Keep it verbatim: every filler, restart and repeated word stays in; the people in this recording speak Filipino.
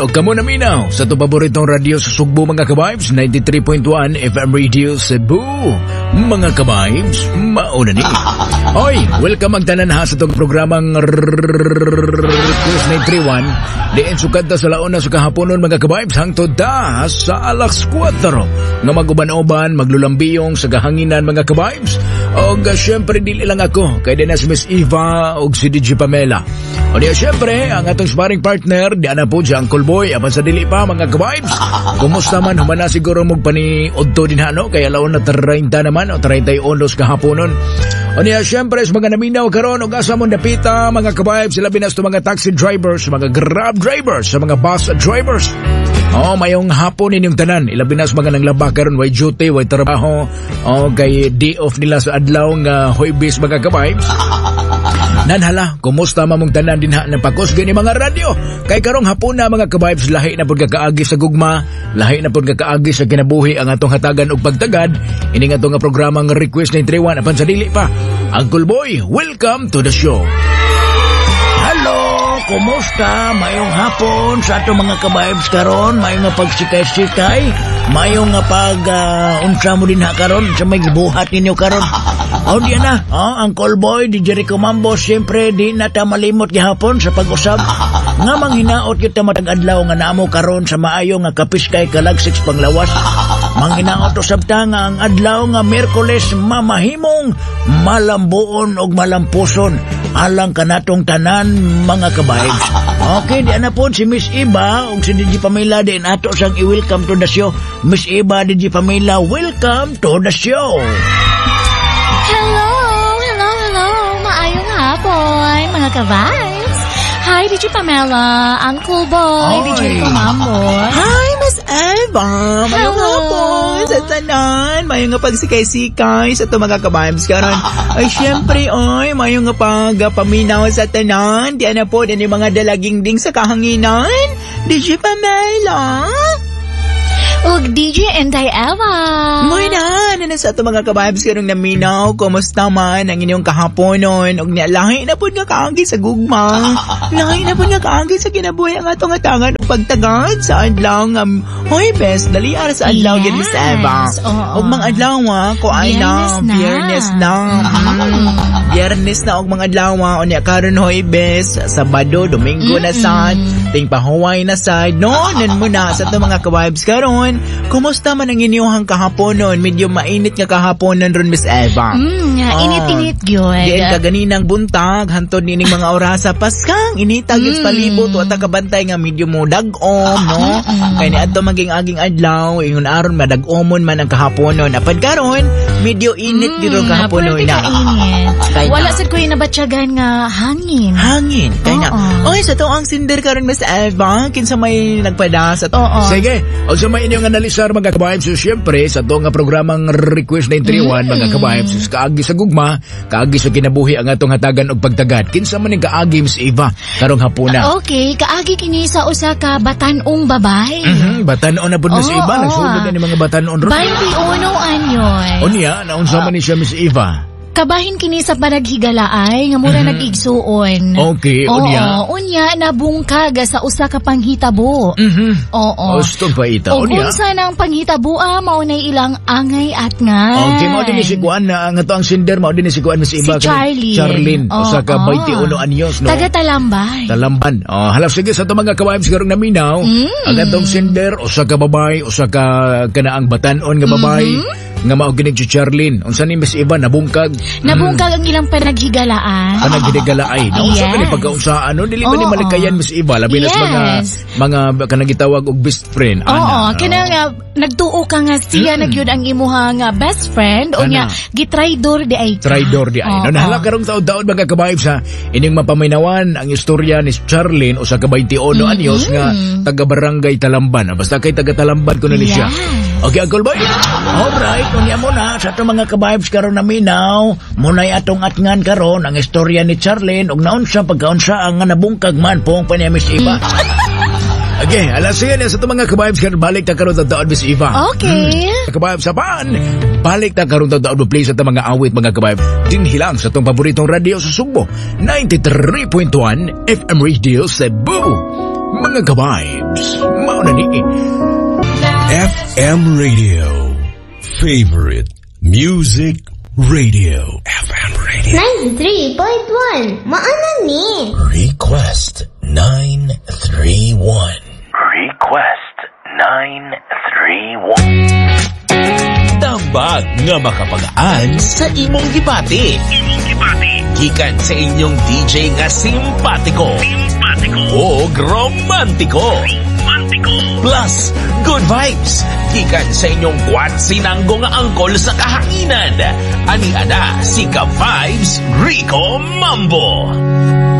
O kamo na minaw sa itong paboritong radio sa Sugbo mga kabibes, ninety-three point one F M Radio Cebu. Mga kabibes, mauna ni. Oy, welcome ang tanan ha sa itong programang Request nine three one. Diin sukad ta sa launa sa kahaponon mga kabibes hangtod ta sa alas kwatro. Nga maguban-uban, maglulambiyong sa kahanginan mga kabibes. O uh, syempre dili lang ako, kay din na si Miss Eva o si D J Pamela. O diya syempre, ang atong sparring partner, di na po si Uncle Boy, apan sa dili pa mga kabibes. Kumusta man, humana siguro magpani-udto din hano, kaya laon na thirty naman o thirty-one kahaponon. O niya, syempre, sa mga naminaw karon o asa mong dapita, mga kabibes, sila binas to mga taxi drivers, mga grab drivers, sa mga bus drivers. O, mayong hapon inyong tanan, ilabinas mga nang laba karon, way duty, way trabaho, o kay day off nila sa adlaw nga Huwebes mga kabibes. Nanhala, kumusta mamong tanan din ha ng pakusga ni mga radyo? Kay karong hapon na mga kabibes, lahi na pud kakaagi sa gugma, lahi na pud kakaagi sa kinabuhi ang atong hatagan og pagtagad. Ini nga nga programang Request nine three one apan sa dili pa. Uncle Boy, welcome to the show. Hello, kumusta? Mayong hapon sa ato mga kabibes karon, mayong nga pagsikay-sikay, mayong nga pag uh, unsa mo din ha karon sa may gibuhat ninyo karon. O diyan na, oh, Uncle Boy, di Jericho Mambo, siyempre di na ta malimot gihapon sa pag-usab. Nga manghinaot kita matag-adlaw nga namo karon sa maayo nga kapiskay kalagsik panglawas. Manghinaot usab ta nga ang adlaw nga Miyerkules mamahimong malambuon og malampuson alang kanatong tanan mga kabibes. Okay, di na po si Miss Eva ug si D J Pamela din ato sang i-welcome to the show. Miss Eva, D J Pamela, welcome to the show. Hello, hello, hello, maayong hapon, mga ka-vibes. Hi, D J Pamela, Uncle Boy, D J Mambo. Hi, Miss Eva, mayong hapon sa tanan, mayong nga pagsikay-sikay sa ito mga ka-vibes karon. Ay, syempre, oy, mayong nga pagpaminaw sa tanan, di na po, din yung mga dalaging ding sa kahanginan, D J Pamela. Ug D J Inday Eva. Moy na, na sa ito mga kabibes karong naminaw, kumusta man ang inyong kahaponon, ug nialahi na po nga kaagi sa gugma. Lahi na po nga kaagi sa kinabuhi ang atong atangan ug pagtagad sa adlaw nga Huwebes, dali ara sa adlaw gid Miss Eva. Ug mga adlaw ko ay na, Biyernes na. Biyernes na og mga adlaw unya karon Huwebes, Sabado, Domingo na sad, ting pahuway na sad. No, nan mo na sa ito mga kabibes karon. Kumusta man ang inyong kahaponon? Medyo mainit nga kahaponon ron, Miss Eva. Mm, yeah, oh, init-init yun. Diyan ka ganinang buntag, hantod nining mga orasa, paskang initag mm. palibot, wata kabantay nga medyo mo dag-om, no? Mm-mm. Kaya ni ato maging aging adlaw, ingon aron madag-omon man ang kahaponon. Apad karon, medyo init mm, dito kahaponon na. Init. Wala sad ko yung nabatyagan nga hangin. Hangin, kaya na. Oy, sa to ang sinder karon, Miss Eva, kinsa may nagpadasa. Oo. Sige, o sa may inyong analisar mga kabibes, so syempre sa to nga programang Request nine three one mga kabibes, so, kaagi sa gugma, kaagi sa kinabuhi ang atong hatagan og pagtagad. Kinsa man ning kaagi, Miss Eva karong hapuna? Okay, kaagi kini sa usa ka batan-ong babay. Mhm, batan-on na pud Miss Eva, nagsugod na ni mga batan-on ron. twenty-one anyoy. Unya, naunsa man ni siya Miss Eva? Kabahin kini sa panaghigalaay nga mura mm-hmm. nag-igsuon. Okay, unya. Oo, unya nabungkag sa usa ka panghitabo. Mhm. Oo. Gusto pa ita, unya. Ug unsa nang panghitabo mao nay ilang angay at nga. Okay, mao din si kuan na nga to ang sinder, mao din si kuan Miss Eva. Si Charlie. Charlene, usa ka twenty-one anyos, no. Taga Talambay. Talamban. Oh, halaf sige sa to mga kabibes karong naminaw. Mm. Ang atong sinder, usa ka babay, usa ka kanaang batan-on nga babay. Mm-hmm. Nga mao ginig si Charlene. Unsa ni Miss Eva nabungkag? Nabungkag ang ilang panaghigalaan. Panaghigalaan. Naunsa yes. ka ni pagkaunsa ano dili ba ni malikayan Miss Eva labi na yes. mga mga kanang gitawag og best friend. Oo, ana. Kana nga nagtuo ka nga siya mm. nagyud ang imuha nga best friend o nya gitraidor di ay. Traidor di ay. No nahala karong taud-taud mga kabibes sa ining mapaminawan ang istorya ni Charlene usa ka twenty-one mm-hmm. anyos nga taga Barangay Talamban. Basta kay taga Talamban ko na ni siya. Yes. Okay, Uncle Boy. Alright. Kunya mo na sa itong mga kabibes karon naminaw, muna'y atong atngan karon ang istorya ni Charlene ug naunsa pagkaunsa ang nabungkag man pong pa niya Miss Eva. Okay, alas yan sa itong mga kabibes karon balik ta karon taon Miss Eva. Okay. Hmm. Kabibes sa paan, balik ta karon taon play sa itong mga awit mga kabibes. Dinhilang sa itong paboritong radio sa Sugbo, ninety-three point one F M Radio Cebu. mga ka-vibes, mauna ni. F M Radio. Favorite Music Radio. F M Radio. ninety-three point one. Maana ni. Request nine three one. Request nine three one. Tambag nga makapagaan sa imong gibati. Imong gibati. Gikan sa inyong D J nga simpatiko. Simpatiko. O romantiko. Romantiko. Plus, good vibes. Gikan sa inyong kwat sinanggo nga angkol sa kahanginan. Ani ana si Ka Vibes Rico Mambo.